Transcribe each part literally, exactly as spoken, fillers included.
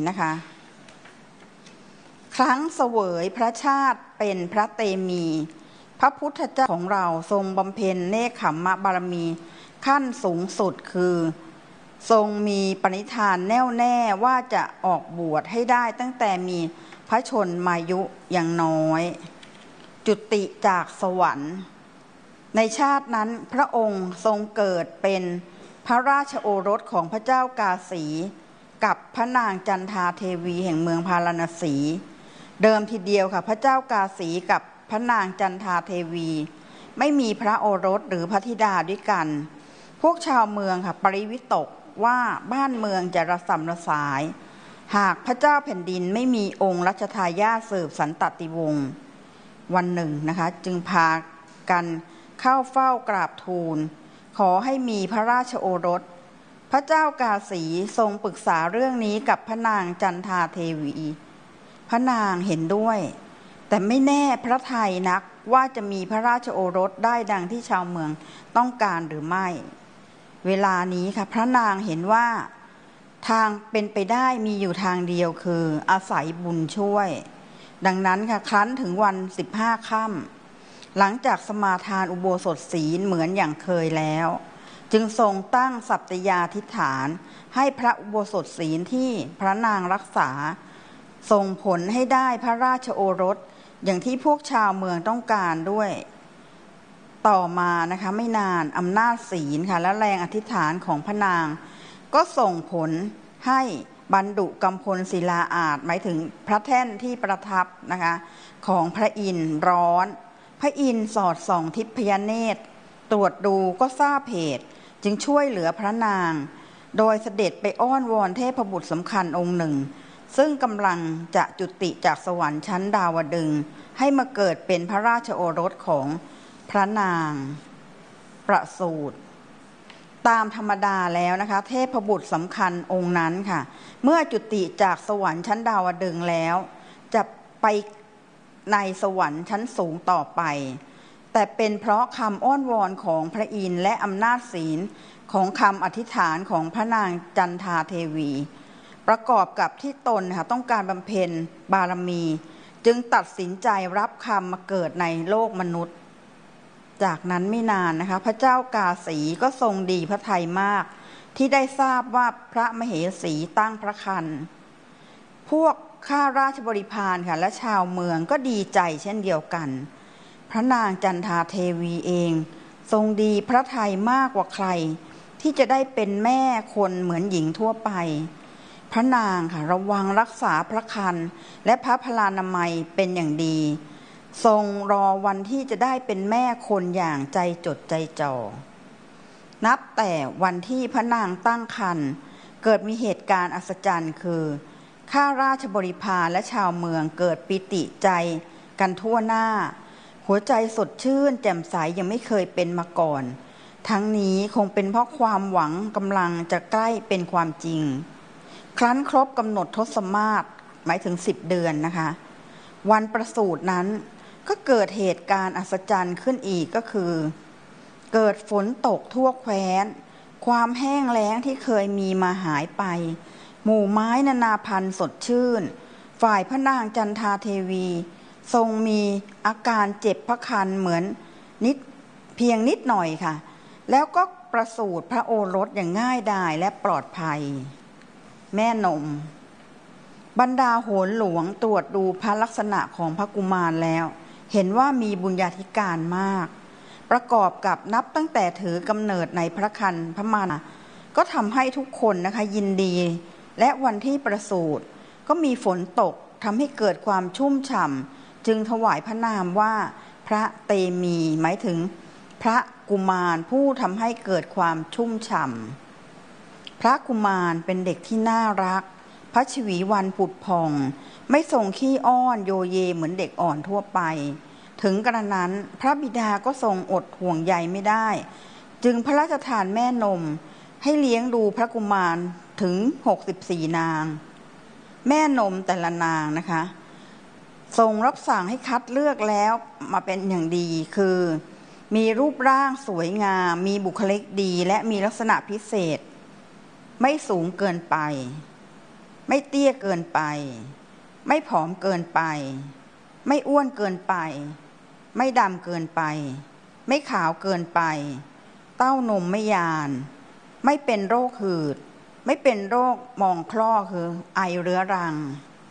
นะคะครั้งเสวยพระชาติเป็นพระเตมีพระพุทธเจ้าของเราทรงบำเพ็ญเนกขัมมบารมีขั้นสูงสุดคือทรงมีปณิธานแน่วแน่ว่าจะออกบวชให้ได้ตั้งแต่มีพระชนมายุอย่างน้อยจุติจากสวรรค์ในชาตินั้นพระองค์ทรงเกิดเป็นพระราชโอรสของพระเจ้ากาสีกับพระนางจันทาเทวีแห่งเมืองพาราณสีเดิมทีเดียวค่ะพระเจ้ากาสีกับพระนางจันทาเทวีไม่มีพระโอรสหรือพระธิดาด้วยกันพวกชาวเมืองค่ะปริวิตกว่าบ้านเมืองจะระสำระสายหากพระเจ้าแผ่นดินไม่มีองค์รัชทายาทสืบสันตติวงศ์วันหนึ่งนะคะจึงพากันเข้าเฝ้ากราบทูลขอให้มีพระราชโอรสพระเจ้ากาสีทรงปรึกษาเรื่องนี้กับพระนางจันทาเทวีพระนางเห็นด้วยแต่ไม่แน่พระทัยนักว่าจะมีพระราชโอรสได้ดังที่ชาวเมืองต้องการหรือไม่เวลานี้ค่ะพระนางเห็นว่าทางเป็นไปได้มีอยู่ทางเดียวคืออาศัยบุญช่วยดังนั้นค่ะครั้นถึงวันสิบห้าค่ำหลังจากสมาทานอุโบสถศีลเหมือนอย่างเคยแล้วจึงทรงตั้งสัตยาธิษฐานให้พระอุโบสถศีลที่พระนางรักษาส่งผลให้ได้พระราชโอรสอย่างที่พวกชาวเมืองต้องการด้วยต่อมานะคะไม่นานอำนาจศีลค่ะและแรงอธิษฐานของพระนางก็ส่งผลให้บรรดุกำพลศิลาอาสน์หมายถึงพระแท่นที่ประทับนะคะของพระอินทร์ร้อนพระอินทร์สอดส่องทิพยเนตรตรวจดูก็ทราบเหตุจึงช่วยเหลือพระนางโดยเสด็จไปอ้อนวอนเทพบุตรสำคัญองค์หนึ่งซึ่งกำลังจะจุติจากสวรรค์ชั้นดาวดึงส์ให้มาเกิดเป็นพระราชโอรสของพระนางประสูติตามธรรมดาแล้วนะคะเทพบุตรสำคัญองค์นั้นค่ะเมื่อจุติจากสวรรค์ชั้นดาวดึงส์แล้วจะไปในสวรรค์ชั้นสูงต่อไปแต่เป็นเพราะคำอ้อนวอนของพระอินทร์และอำนาจศีลของคำอธิษฐานของพระนางจันทาเทวีประกอบกับที่ตนค่ะต้องการบำเพ็ญบารมีจึงตัดสินใจรับคำมาเกิดในโลกมนุษย์จากนั้นไม่นานนะคะพระเจ้ากาสีก็ทรงดีพระทัยมากที่ได้ทราบว่าพระมเหสีตั้งพระครรภ์พวกข้าราชบริพารค่ะและชาวเมืองก็ดีใจเช่นเดียวกันพระนางจันทาเทวีเองทรงดีพระทัยมากกว่าใครที่จะได้เป็นแม่คนเหมือนหญิงทั่วไปพระนางค่ะระวังรักษาพระครรภ์และพระพลานามัยเป็นอย่างดีทรงรอวันที่จะได้เป็นแม่คนอย่างใจจดใจจ่อนับแต่วันที่พระนางตั้งครรภ์เกิดมีเหตุการณ์อัศจรรย์คือข้าราชบริพารและชาวเมืองเกิดปิติใจกันทั่วหน้าหัวใจสดชื่นแจ่มใสยังไม่เคยเป็นมาก่อนทั้งนี้คงเป็นเพราะความหวังกำลังจะใกล้เป็นความจริงครั้นครบกำหนดทศมาศหมายถึงสิบเดือนนะคะวันประสูตินั้นก็เกิดเหตุการณ์อัศจรรย์ขึ้นอีกก็คือเกิดฝนตกทั่วแคว้นความแห้งแล้งที่เคยมีมาหายไปหมู่ไม้นานาพันธุ์สดชื่นฝ่ายพระนางจันทาเทวีทรงมีอาการเจ็บพระครรภ์เหมือนนิดเพียงนิดหน่อยค่ะแล้วก็ประสูติพระโอรสอย่างง่ายดายและปลอดภัยแม่นมบรรดาโหรหลวงตรวจดูพระลักษณะของพระกุมารแล้วเห็นว่ามีบุญญาธิการมากประกอบกับนับตั้งแต่ถือกำเนิดในพระครรภ์พระมารดาก็ทำให้ทุกคนนะคะยินดีและวันที่ประสูติก็มีฝนตกทำให้เกิดความชุ่มฉ่ำจึงถวายพระนามว่าพระเตมีหมายถึงพระกุมารผู้ทำให้เกิดความชุ่มฉ่ำพระกุมารเป็นเด็กที่น่ารักพระชวีวันผุดผ่องไม่ทรงขี้อ้อนโยเยเหมือนเด็กอ่อนทั่วไปถึงกระนั้นพระบิดาก็ทรงอดห่วงใยไม่ได้จึงพระราชทานแม่นมให้เลี้ยงดูพระกุมารถึงหกสิบสี่นางแม่นมแต่ละนางนะคะทรงรับสั่งให้คัดเลือกแล้วมาเป็นอย่างดีคือมีรูปร่างสวยงามมีบุคลิกดีและมีลักษณะพิเศษไม่สูงเกินไปไม่เตี้ยเกินไปไม่ผอมเกินไปไม่อ้วนเกินไปไม่ดำเกินไปไม่ขาวเกินไปเต้านมไม่ยานไม่เป็นโรคหืดไม่เป็นโรคมองคลอคือไอเรื้อรัง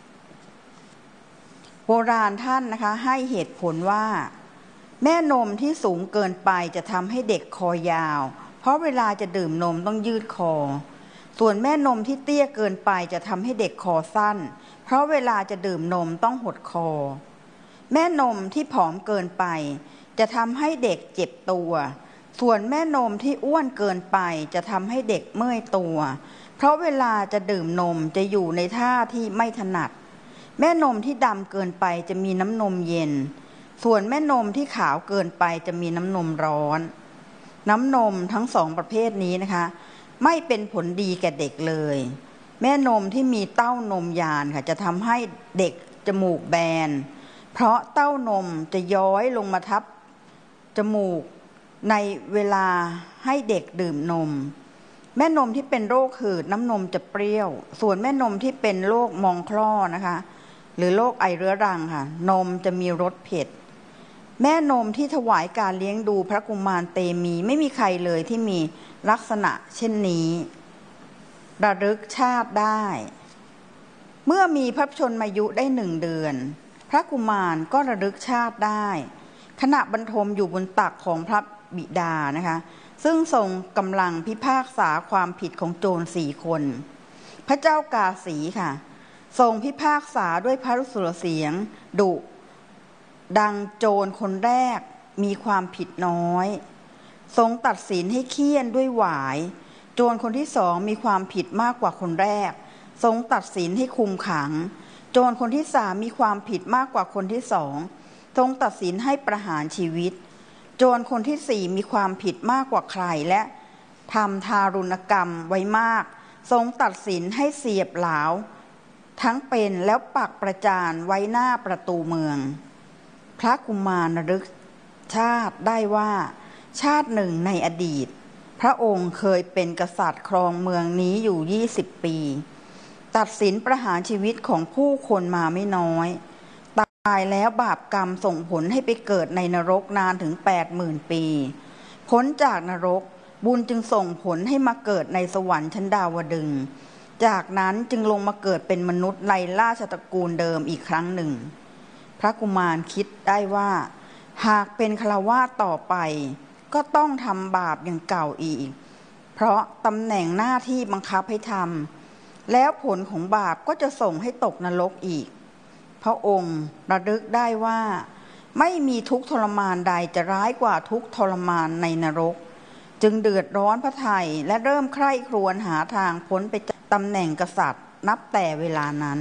โบราณท่านนะคะให้เหตุผลว่าแม่นมที่สูงเกินไปจะทำให้เด็กคอยาวเพราะเวลาจะดื่มนมต้องยืดคอส่วนแม่นมที่เตี้ยเกินไปจะทำให้เด็กคอสั้นเพราะเวลาจะดื่มนมต้องหดคอแม่นมที่ผอมเกินไปจะทำให้เด็กเจ็บตัวส่วนแม่นมที่อ้วนเกินไปจะทำให้เด็กเมื่อยตัวเพราะเวลาจะดื่มนมจะอยู่ในท่าที่ไม่ถนัดแม่นมที่ดำเกินไปจะมีน้ำนมเย็นส่วนแม่นมที่ขาวเกินไปจะมีน้ำนมร้อนน้ำนมทั้งสองประเภทนี้นะคะไม่เป็นผลดีแก่เด็กเลยแม่นมที่มีเต้านมยานค่ะจะทำให้เด็กจมูกแบนเพราะเต้านมจะย้อยลงมาทับจมูกในเวลาให้เด็กดื่มนมแม่นมที่เป็นโรคหืดน้ำนมจะเปรี้ยวส่วนแม่นมที่เป็นโรคมองคลอนะคะหรือโรคไอเรื้อรังค่ะนมจะมีรสเผ็ดแม่นมที่ถวายการเลี้ยงดูพระกุมารเตมีไม่มีใครเลยที่มีลักษณะเช่นนี้ระลึกชาติได้เมื่อมีพระชนมายุได้หนึ่งเดือนพระกุมารก็ระลึกชาติได้ขณะบรรทมอยู่บนตักของพระบิดานะคะซึ่งทรงกำลังพิพากษาความผิดของโจรสี่คนพระเจ้ากาสีค่ะทรงพิพากษาด้วยพระสุรเสียงดุดังโจรคนแรกมีความผิดน้อยทรงตัดสินให้เฆี่ยนด้วยหวายโจรคนที่สองมีความผิดมากกว่าคนแรกทรงตัดสินให้คุมขังโจรคนที่สามมีความผิดมากกว่าคนที่สองทรงตัดสินให้ประหารชีวิตโจรคนที่สี่มีความผิดมากกว่าใครและทำทารุณกรรมไว้มากทรงตัดสินให้เสียบเหลาทั้งเป็นแล้วปักประจานไว้หน้าประตูเมืองพระกุมารระลึกชาติได้ว่าชาติหนึ่งในอดีตพระองค์เคยเป็นกษัตริย์ครองเมืองนี้อยู่ยี่สิบปีตัดสินประหารชีวิตของผู้คนมาไม่น้อยตายแล้วบาปกรรมส่งผลให้ไปเกิดในนรกนานถึงแปดหมื่นปีพ้นจากนรกบุญจึงส่งผลให้มาเกิดในสวรรค์ชั้นดาวดึงส์จากนั้นจึงลงมาเกิดเป็นมนุษย์ในราชตระกูลเดิมอีกครั้งหนึ่งพระกุมารคิดได้ว่าหากเป็นฆราวาสต่อไปก็ต้องทำบาปอย่างเก่าอีกเพราะตำแหน่งหน้าที่บังคับให้ทำแล้วผลของบาปก็จะส่งให้ตกนรกอีกพระองค์ระลึกได้ว่าไม่มีทุกข์ทรมานใดจะร้ายกว่าทุกข์ทรมานในนรกจึงเดือดร้อนพระทัยและเริ่มใคร่ครวญหาทางพ้นไปจากตำแหน่งกษัตริย์นับแต่เวลานั้น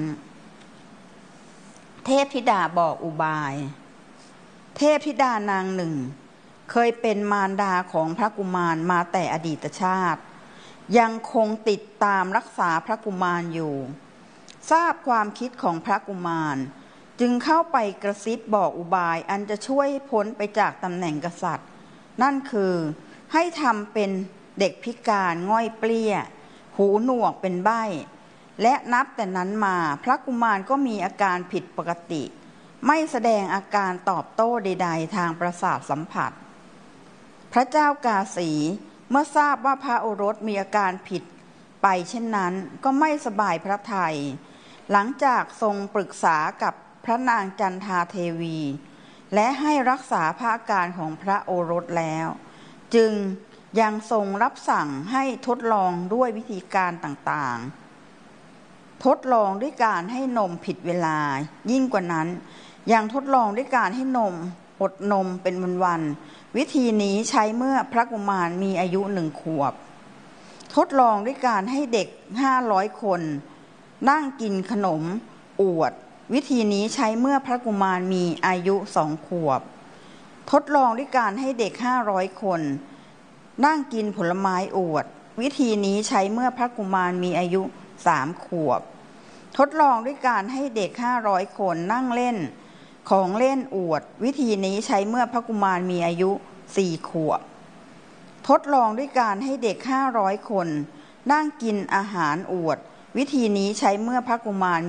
เทพธิดาบอกอุบายเทพธิดานางหนึ่งเคยเป็นมารดาของพระกุมารมาแต่อดีตชาติยังคงติดตามรักษาพระกุมารอยู่ทราบความคิดของพระกุมารจึงเข้าไปกระซิบบอกอุบายอันจะช่วยพ้นไปจากตำแหน่งกษัตริย์นั่นคือให้ทำเป็นเด็กพิการง่อยเปลี้ยหูหนวกเป็นใบ้และนับแต่นั้นมาพระกุมารก็มีอาการผิดปกติไม่แสดงอาการตอบโต้ใดๆทางประสาทสัมผัสพระเจ้ากาสีเมื่อทราบว่าพระโอรสมีอาการผิดไปเช่นนั้นก็ไม่สบายพระทัยหลังจากทรงปรึกษากับพระนางจันทาเทวีและให้รักษาพระอาการของพระโอรสแล้วจึงยังทรงรับสั่งให้ทดลองด้วยวิธีการต่างๆทดลองด้วยการให้นมผิดเวลายิ่งกว่านั้นยังทดลองด้วยการให้นมอดนมเป็นวันๆวิธีนี้ใช้เมื่อพระกุมารมีอายุหนึ่งขวบทดลองด้วยการให้เด็กห้าร้อยคนนั่งกินขนมอวดวิธีนี้ใช้เมื่อพระกุมารมีอายุสองขวบทดลองด้วยการให้เด็กห้าร้อยคนนั่งกินผลไม้อวดวิธีนี้ใช้เมื่อพระกุมารมีอายุสามขวบทดลองด้วยการให้เด็กห้าร้อยคนนั่งเล่นของเล่นอวดวิธีนี้ใช้เมื่อพระกุมารมีอายุสี่ขวบทดลองด้วยการให้เด็กห้าร้อยคนนั่งกินอาหารอวดวิธีนี้ใช้เมื่อพระกุมาร